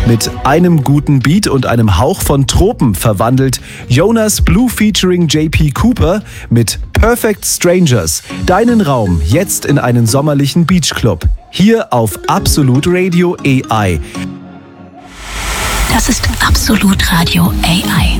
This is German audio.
Mit einem guten Beat und einem Hauch von Tropen verwandelt Jonas Blue featuring JP Cooper mit Perfect Strangers deinen Raum jetzt in einen sommerlichen Beachclub. Hier auf Absolut Radio AI. Das ist Absolut Radio AI.